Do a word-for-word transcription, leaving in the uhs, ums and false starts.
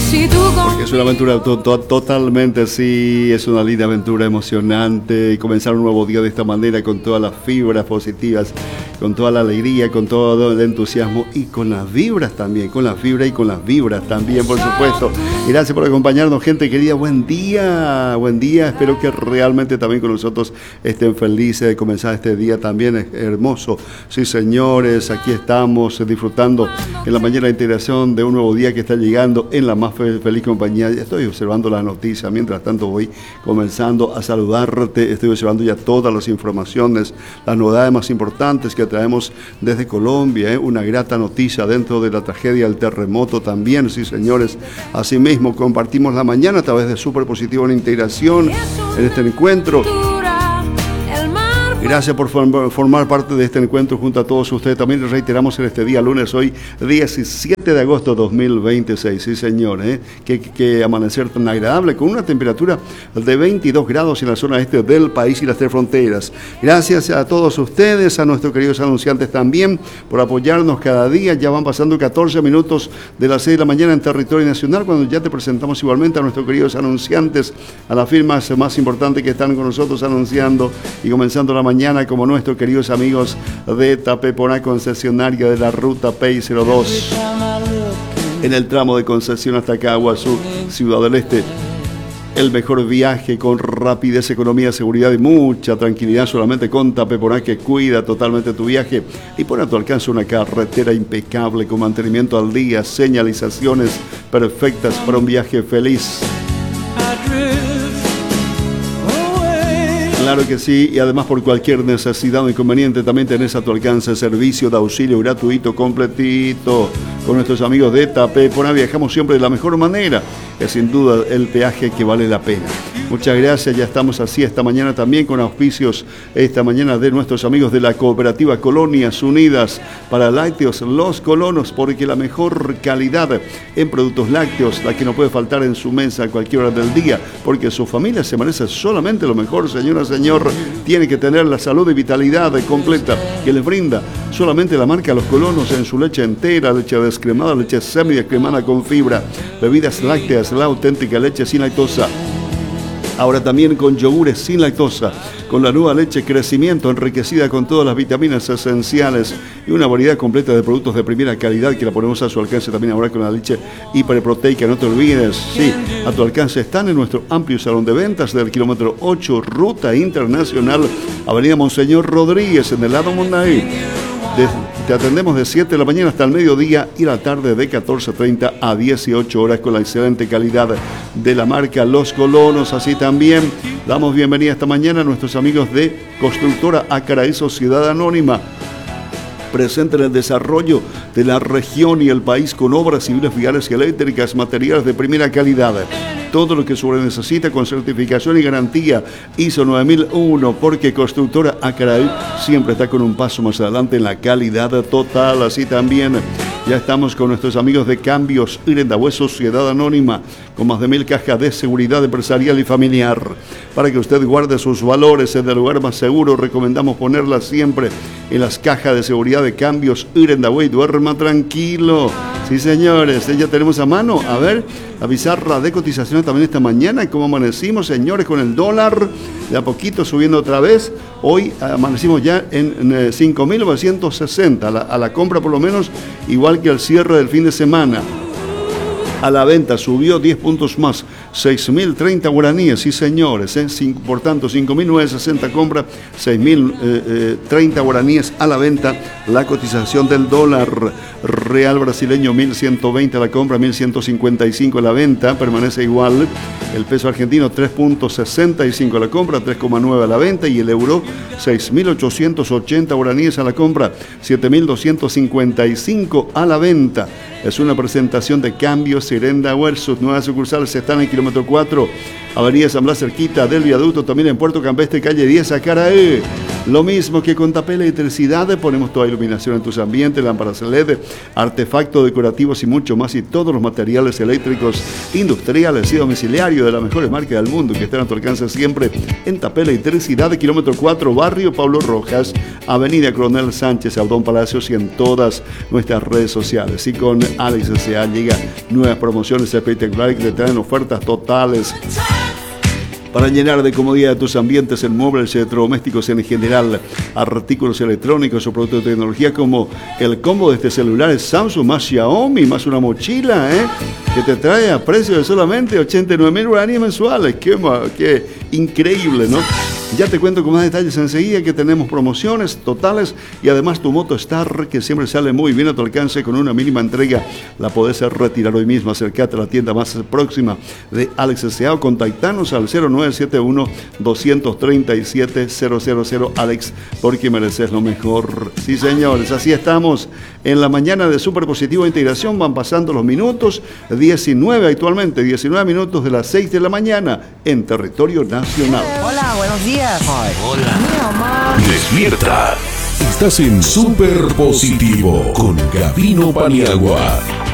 Porque es una aventura to to totalmente, sí, es una linda aventura emocionante. Comenzar un nuevo día de esta manera, con todas las fibras positivas, con toda la alegría, con todo el entusiasmo y con las vibras también, con las fibras y con las vibras también, por supuesto. Gracias por acompañarnos, gente querida. Buen día, buen día. Espero que realmente también con nosotros estén felices de comenzar este día también es hermoso. Sí, señores, aquí estamos disfrutando en la mañana de integración de un nuevo día que está llegando en la más feliz compañía. Ya estoy observando las noticias, mientras tanto voy comenzando a saludarte. Estoy observando ya todas las informaciones, las novedades más importantes que traemos desde Colombia, ¿eh? Una grata noticia dentro de la tragedia del terremoto también, sí, señores. Asimismo, compartimos la mañana a través de Super Positivo en Integración en este encuentro. Gracias por formar parte de este encuentro junto a todos ustedes. También les reiteramos en este día lunes, hoy diecisiete de agosto de dos mil veintiséis. Sí, señor, ¿eh? Qué, qué amanecer tan agradable, con una temperatura de veintidós grados en la zona este del país y las tres fronteras. Gracias a todos ustedes, a nuestros queridos anunciantes también, por apoyarnos cada día. Ya van pasando catorce minutos de las seis de la mañana en territorio nacional, cuando ya te presentamos igualmente a nuestros queridos anunciantes, a las firmas más importantes que están con nosotros anunciando y comenzando la mañana. Mañana, como nuestros queridos amigos de Tapeponá, concesionaria de la ruta P I cero dos, en el tramo de concesión hasta Caguazú, Ciudad del Este. El mejor viaje con rapidez, economía, seguridad y mucha tranquilidad solamente con Tapeponá, que cuida totalmente tu viaje y pone a tu alcance una carretera impecable con mantenimiento al día, señalizaciones perfectas para un viaje feliz. Claro que sí, y además por cualquier necesidad o inconveniente también tenés a tu alcance servicio de auxilio gratuito completito con nuestros amigos de Tapeponá. Viajamos siempre de la mejor manera, es sin duda el peaje que vale la pena. Muchas gracias, ya estamos así esta mañana también con auspicios esta mañana de nuestros amigos de la cooperativa Colonias Unidas para Lácteos Los Colonos, porque la mejor calidad en productos lácteos, la que no puede faltar en su mesa a cualquier hora del día, porque su familia se merece solamente lo mejor, señora, señor. Tiene que tener la salud y vitalidad completa que les brinda solamente la marca Los Colonos en su leche entera, leche descremada, leche semidescremada con fibra, bebidas lácteas, la auténtica leche sin lactosa. Ahora también con yogures sin lactosa, con la nueva leche Crecimiento, enriquecida con todas las vitaminas esenciales y una variedad completa de productos de primera calidad que la ponemos a su alcance también ahora con la leche hiperproteica. No te olvides, sí, a tu alcance están en nuestro amplio salón de ventas del kilómetro ocho, Ruta Internacional, Avenida Monseñor Rodríguez, en el lado Monday. De, te atendemos de siete de la mañana hasta el mediodía y la tarde de catorce treinta a dieciocho horas con la excelente calidad de la marca Los Colonos. Así también damos bienvenida esta mañana a nuestros amigos de Constructora Acaraí Sociedad Anónima, presente en el desarrollo de la región y el país con obras civiles, viales y eléctricas, materiales de primera calidad. Todo lo que sobre necesita con certificación y garantía I S O nueve mil uno, porque Constructora Acaraí siempre está con un paso más adelante en la calidad total. Así también ya estamos con nuestros amigos de Cambios Irendahue Sociedad Anónima, con más de mil cajas de seguridad empresarial y familiar. Para que usted guarde sus valores en el lugar más seguro, recomendamos ponerlas siempre en las cajas de seguridad de Cambios Irendahue y duerma tranquilo. Sí, señores, ya tenemos a mano, a ver, la pizarra de cotización también esta mañana. ¿Cómo amanecimos, señores, con el dólar? De a poquito subiendo otra vez. Hoy amanecimos ya en, en cinco mil novecientos sesenta, a la, a la compra por lo menos, igual que al cierre del fin de semana. A la venta subió diez puntos más, seis mil treinta guaraníes, sí, señores, ¿eh? Cinco, por tanto, cinco mil novecientos sesenta compra, seis mil treinta guaraníes a la venta. La cotización del dólar real brasileño, mil ciento veinte a la compra, mil ciento cincuenta y cinco a la venta, permanece igual. El peso argentino, tres punto sesenta y cinco a la compra, tres coma nueve a la venta. Y el euro, seis mil ochocientos ochenta guaraníes a la compra, siete mil doscientos cincuenta y cinco a la venta. Es una presentación de Cambios Irendahue. Sus nuevas sucursales están en el kilómetro cuatro, Avenida San Blas, cerquita del viaducto, también en Puerto Campestre, calle diez, Acaraí. Lo mismo que con Tapé Electricidad, ponemos toda iluminación en tus ambientes, lámparas L E D, artefactos decorativos y mucho más, y todos los materiales eléctricos industriales y domiciliarios de las mejores marcas del mundo que están a tu alcance siempre en Tapé Electricidad, de kilómetro cuatro, barrio Pablo Rojas, avenida Coronel Sánchez, Abdón Palacios, y en todas nuestras redes sociales. Y con Alex S A llega nuevas promociones espectaculares que te traen ofertas totales para llenar de comodidad tus ambientes en muebles y electrodomésticos en general, artículos electrónicos o productos de tecnología, como el combo de este celular Samsung más Xiaomi más una mochila, ¿eh? que te trae a precio de solamente ochenta y nueve mil guaraníes mensuales. Qué, qué increíble, ¿no? Ya te cuento con más detalles enseguida, que tenemos promociones totales, y además tu moto Star, que siempre sale muy bien a tu alcance con una mínima entrega, la podés retirar hoy mismo. Acércate a la tienda más próxima de Alex S A o contactanos al cero nueve siete uno, dos tres siete, cero cero cero. Alex, porque mereces lo mejor. Sí, señores, así estamos en la mañana de Super Positivo Integración. Van pasando los minutos, diecinueve actualmente, diecinueve minutos de las seis de la mañana en territorio nacional. Hola, buenos días. Ay, hola. Despierta. Estás en Super Positivo con Gabino Paniagua.